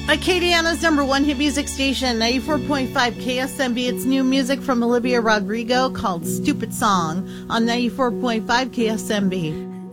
Acadiana's number one hit music station, 94.5 KSMB. It's new music from Olivia Rodrigo called Stupid Song on 94.5 KSMB.